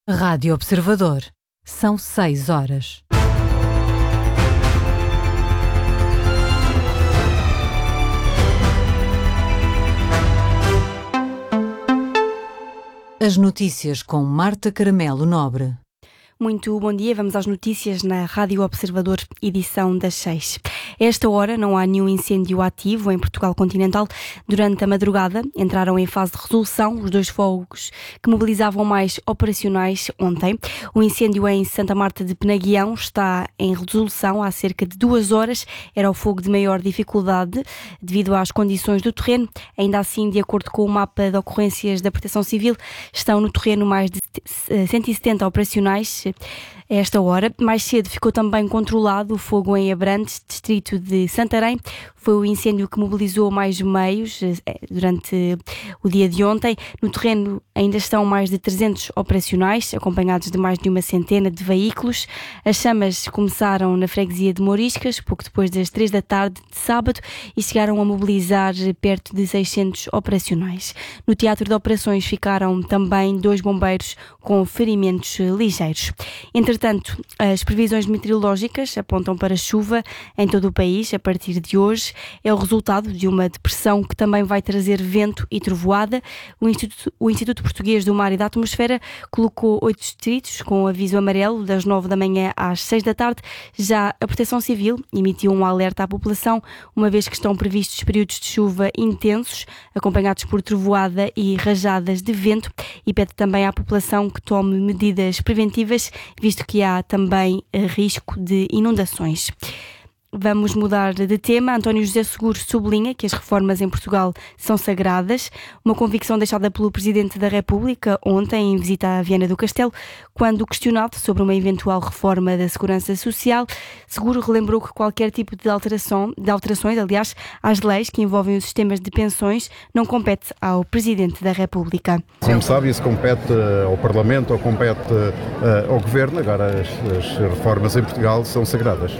Rádio Observador. São 6 horas. As notícias com Marta Caramelo Nobre. Muito bom dia, vamos às notícias na Rádio Observador, edição das 6. A esta hora não há nenhum incêndio ativo em Portugal continental. Durante a madrugada entraram em fase de resolução os 2 fogos que mobilizavam mais operacionais ontem. O incêndio em Santa Marta de Penaguião está em resolução há cerca de 2 horas. Era o fogo de maior dificuldade devido às condições do terreno. Ainda assim, de acordo com o mapa de ocorrências da Proteção Civil, estão no terreno mais de 170 operacionais. A esta hora, mais cedo, ficou também controlado o fogo em Abrantes, distrito de Santarém. Foi o incêndio que mobilizou mais meios durante o dia de ontem. No terreno ainda estão mais de 300 operacionais, acompanhados de mais de uma centena de veículos. As chamas começaram na freguesia de Mouriscas, pouco depois das 3 da tarde de sábado, e chegaram a mobilizar perto de 600 operacionais. No teatro de operações ficaram também 2 bombeiros com ferimentos ligeiros. Entretanto, as previsões meteorológicas apontam para chuva em todo o país a partir de hoje. É o resultado de uma depressão que também vai trazer vento e trovoada. O Instituto Português do Mar e da Atmosfera colocou 8 distritos com aviso amarelo das 9 da manhã às 6 da tarde. Já a Proteção Civil emitiu um alerta à população, uma vez que estão previstos períodos de chuva intensos, acompanhados por trovoada e rajadas de vento, e pede também à população que tome medidas preventivas, visto que há também risco de inundações. Vamos mudar de tema. António José Seguro sublinha que as reformas em Portugal são sagradas, uma convicção deixada pelo Presidente da República ontem em visita à Viana do Castelo, quando questionado sobre uma eventual reforma da Segurança Social. Seguro relembrou que qualquer tipo de alterações, aliás, às leis que envolvem os sistemas de pensões, não compete ao Presidente da República. Como sabe, isso compete ao Parlamento ou compete ao Governo. Agora, as reformas em Portugal são sagradas.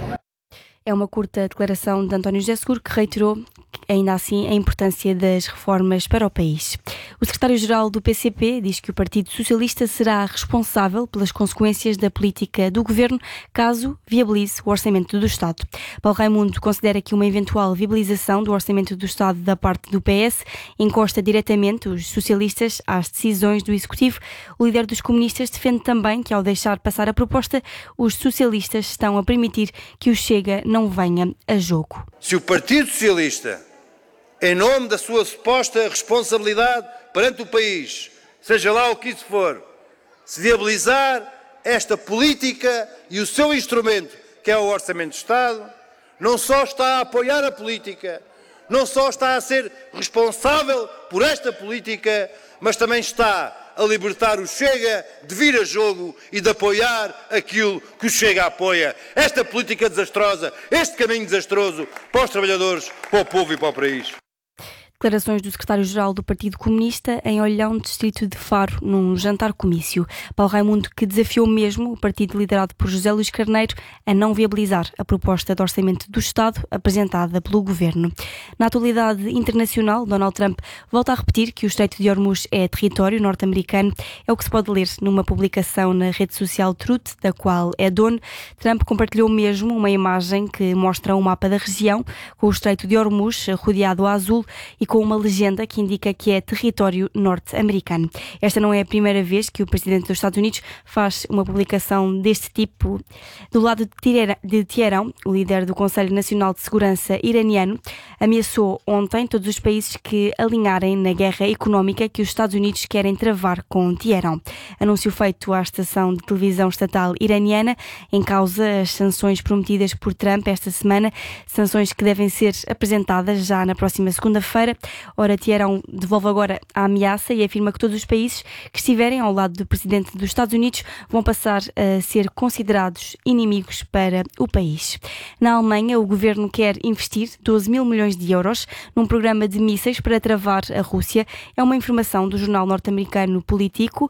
É uma curta declaração de António José Seguro, que reiterou, ainda assim, a importância das reformas para o país. O secretário-geral do PCP diz que o Partido Socialista será responsável pelas consequências da política do governo caso viabilize o orçamento do Estado. Paulo Raimundo considera que uma eventual viabilização do orçamento do Estado da parte do PS encosta diretamente os socialistas às decisões do Executivo. O líder dos comunistas defende também que, ao deixar passar a proposta, os socialistas estão a permitir que o Chega não venha a jogo. Se o Partido Socialista, em nome da sua suposta responsabilidade perante o país, seja lá o que isso for, se viabilizar esta política e o seu instrumento, que é o Orçamento de Estado, não só está a apoiar a política, não só está a ser responsável por esta política, mas também está a libertar o Chega de vir a jogo e de apoiar aquilo que o Chega apoia. Esta política desastrosa, este caminho desastroso para os trabalhadores, para o povo e para o país. Declarações do secretário-geral do Partido Comunista em Olhão, distrito de Faro, num jantar-comício. Paulo Raimundo, que desafiou mesmo o partido liderado por José Luís Carneiro a não viabilizar a proposta de orçamento do Estado apresentada pelo governo. Na atualidade internacional, Donald Trump volta a repetir que o Estreito de Hormuz é território norte-americano. É o que se pode ler numa publicação na rede social Truth, da qual é dono. Trump compartilhou mesmo uma imagem que mostra um mapa da região, com o Estreito de Hormuz rodeado a azul e com uma legenda que indica que é território norte-americano. Esta não é a primeira vez que o presidente dos Estados Unidos faz uma publicação deste tipo. Do lado de Teherão, o líder do Conselho Nacional de Segurança iraniano ameaçou ontem todos os países que alinharem na guerra económica que os Estados Unidos querem travar com Teherão. Anúncio feito à estação de televisão estatal iraniana, em causa as sanções prometidas por Trump esta semana, sanções que devem ser apresentadas já na próxima segunda-feira. Ora, Teherão devolve agora a ameaça e afirma que todos os países que estiverem ao lado do presidente dos Estados Unidos vão passar a ser considerados inimigos para o país. Na Alemanha, o governo quer investir 12 mil milhões de euros num programa de mísseis para travar a Rússia. É uma informação do jornal norte-americano Politico, que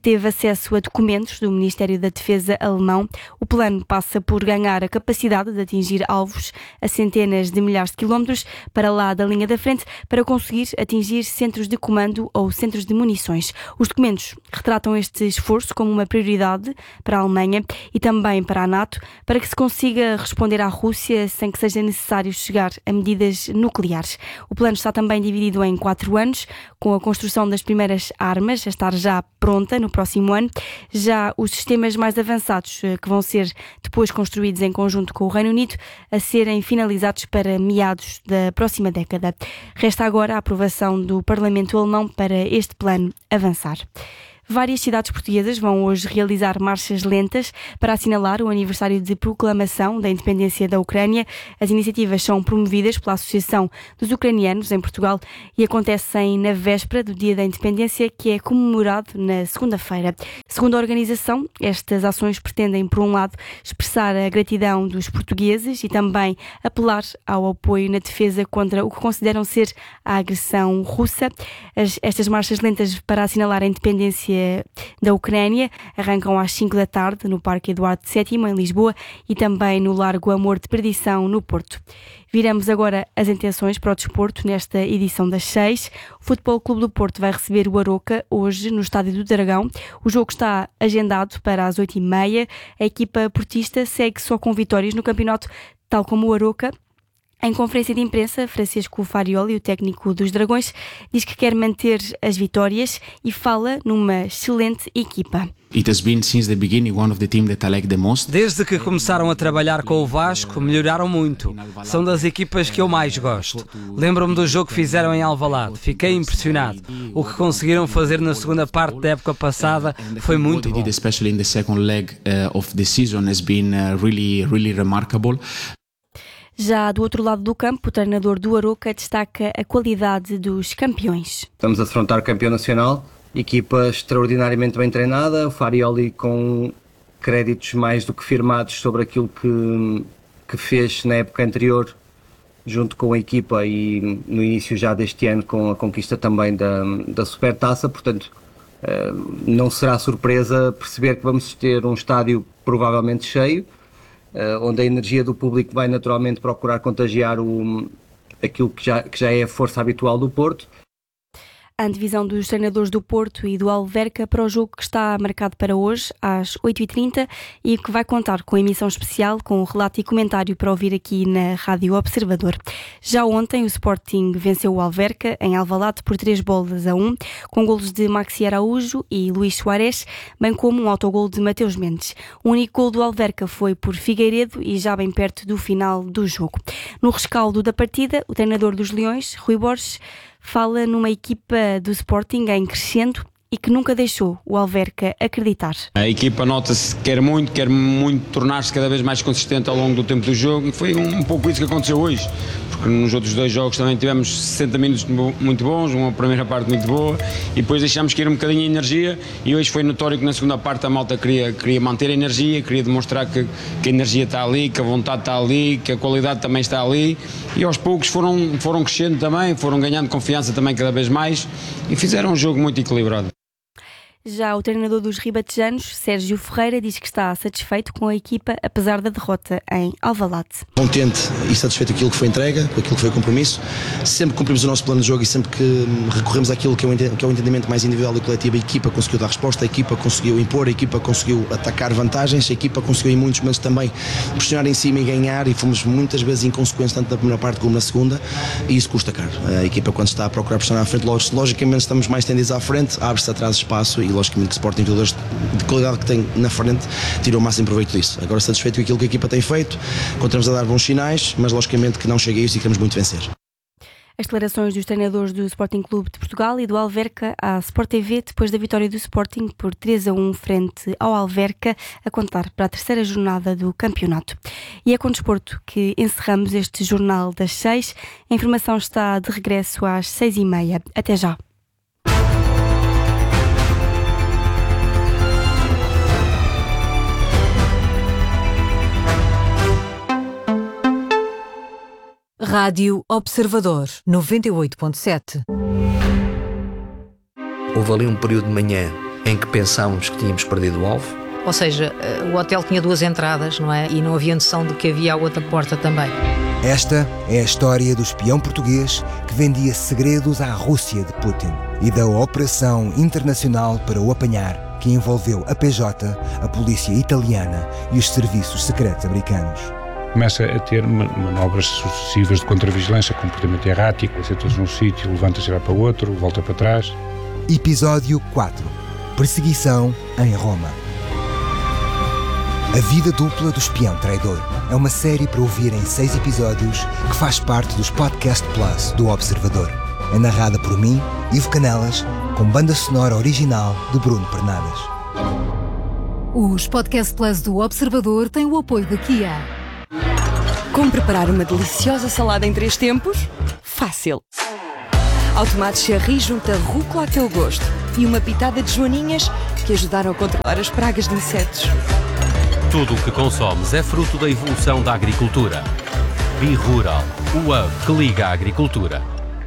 teve acesso a documentos do Ministério da Defesa alemão. O plano passa por ganhar a capacidade de atingir alvos a centenas de milhares de quilómetros para lá da linha da frente para conseguir atingir centros de comando ou centros de munições. Os documentos retratam este esforço como uma prioridade para a Alemanha e também para a NATO, para que se consiga responder à Rússia sem que seja necessário chegar a medidas nucleares. O plano está também dividido em 4 anos, com a construção das primeiras armas a estar já pronta no próximo ano. Já os sistemas mais avançados, que vão ser depois construídos em conjunto com o Reino Unido, a serem finalizados para meados da próxima década. Resta agora a aprovação do Parlamento alemão para este plano avançar. Várias cidades portuguesas vão hoje realizar marchas lentas para assinalar o aniversário de proclamação da independência da Ucrânia. As iniciativas são promovidas pela Associação dos Ucranianos em Portugal e acontecem na véspera do Dia da Independência, que é comemorado na segunda-feira. Segundo a organização, estas ações pretendem, por um lado, expressar a gratidão dos portugueses e também apelar ao apoio na defesa contra o que consideram ser a agressão russa. Estas marchas lentas para assinalar a independência da Ucrânia arrancam às 5 da tarde no Parque Eduardo VII, em Lisboa, e também no Largo Amor de Perdição, no Porto. Viramos agora as intenções para o desporto nesta edição das 6. O Futebol Clube do Porto vai receber o Aroca hoje no Estádio do Dragão. O jogo está agendado para as 8h30. A equipa portista segue só com vitórias no campeonato, tal como o Aroca. Em conferência de imprensa, Francisco Farioli, o técnico dos Dragões, diz que quer manter as vitórias e fala numa excelente equipa. Desde que começaram a trabalhar com o Vasco, melhoraram muito. São das equipas que eu mais gosto. Lembro-me do jogo que fizeram em Alvalade. Fiquei impressionado. O que conseguiram fazer na segunda parte da época passada foi muito bom. Já do outro lado do campo, o treinador do Aroca destaca a qualidade dos campeões. Estamos a defrontar o campeão nacional, equipa extraordinariamente bem treinada, o Farioli com créditos mais do que firmados sobre aquilo que fez na época anterior junto com a equipa e no início já deste ano com a conquista também da Supertaça, portanto não será surpresa perceber que vamos ter um estádio provavelmente cheio, onde a energia do público vai naturalmente procurar contagiar aquilo que já é a força habitual do Porto. A divisão dos treinadores do Porto e do Alverca para o jogo que está marcado para hoje, às 8h30, e que vai contar com emissão especial, com relato e comentário para ouvir aqui na Rádio Observador. Já ontem o Sporting venceu o Alverca em Alvalade por 3-1, com golos de Maxi Araújo e Luís Soares, bem como um autogol de Mateus Mendes. O único gol do Alverca foi por Figueiredo e já bem perto do final do jogo. No rescaldo da partida, o treinador dos Leões, Rui Borges, fala numa equipa do Sporting em crescendo e que nunca deixou o Alverca acreditar. A equipa nota-se que quer muito tornar-se cada vez mais consistente ao longo do tempo do jogo e foi um pouco isso que aconteceu hoje, porque nos outros 2 jogos também tivemos 60 minutos muito bons, uma primeira parte muito boa e depois deixámos cair um bocadinho a energia e hoje foi notório que na segunda parte a malta queria manter a energia, queria demonstrar que a energia está ali, que a vontade está ali, que a qualidade também está ali e aos poucos foram crescendo também, foram ganhando confiança também cada vez mais e fizeram um jogo muito equilibrado. Já o treinador dos ribatejanos, Sérgio Ferreira, diz que está satisfeito com a equipa, apesar da derrota em Alvalade. Contente e satisfeito com aquilo que foi entrega, com aquilo que foi o compromisso. Sempre cumprimos o nosso plano de jogo e sempre que recorremos àquilo que é o entendimento mais individual e coletivo, a equipa conseguiu dar resposta, a equipa conseguiu impor, a equipa conseguiu atacar vantagens, a equipa conseguiu em muitos momentos também pressionar em cima e ganhar e fomos muitas vezes inconsequentes tanto na primeira parte como na segunda e isso custa caro. A equipa quando está a procurar pressionar à frente, logicamente estamos mais tendidos à frente, abre-se atrás espaço e logicamente que o Sporting, jogadores de qualidade que tem na frente, tirou o máximo proveito disso. Agora satisfeito com aquilo que a equipa tem feito, continuamos a dar bons sinais, mas logicamente que não chega a isso e queremos muito vencer. As declarações dos treinadores do Sporting Clube de Portugal e do Alverca à Sport TV depois da vitória do Sporting por 3-1 frente ao Alverca, a contar para a 3ª jornada do campeonato. E é com o desporto que encerramos este jornal das 6. A informação está de regresso às 6h30. Até já. Rádio Observador 98.7. Houve ali um período de manhã em que pensámos que tínhamos perdido o alvo. Ou seja, o hotel tinha 2 entradas, não é? E não havia noção de que havia a outra porta também. Esta é a história do espião português que vendia segredos à Rússia de Putin e da operação internacional para o apanhar, que envolveu a PJ, a polícia italiana e os serviços secretos americanos. Começa a ter manobras sucessivas de contravigilância, comportamento errático, senta-se num sítio, levanta-se e vai para o outro, volta para trás. Episódio 4. Perseguição em Roma. A vida dupla do espião traidor é uma série para ouvir em 6 episódios que faz parte dos Podcast Plus do Observador. É narrada por mim, Ivo Canelas, com banda sonora original de Bruno Pernadas. Os Podcast Plus do Observador têm o apoio da Kia. Como preparar uma deliciosa salada em 3 tempos? Fácil! Ao tomate cherry junta rúcula a teu gosto e uma pitada de joaninhas que ajudaram a controlar as pragas de insetos. Tudo o que consomes é fruto da evolução da agricultura. BeRural, o hub que liga a agricultura.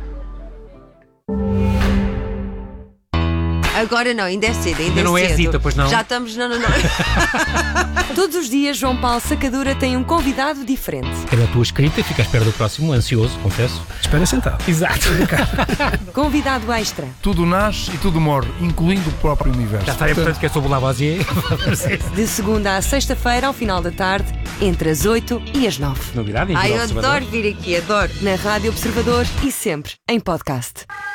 Agora não, ainda é cedo, ainda não é Zita, pois não? Já estamos, não. Todos os dias, João Paulo Sacadura tem um convidado diferente. Cada tua escrita, fica à espera do próximo, ansioso, confesso. Espera sentado. Exato. Convidado extra. Tudo nasce e tudo morre, incluindo o próprio universo. Já está, portanto, que é sobre o Lavoisier. De segunda à sexta-feira, ao final da tarde, entre as 8 e as 9. Novidade, eu adoro vir aqui, adoro. Na Rádio Observador e sempre em podcast.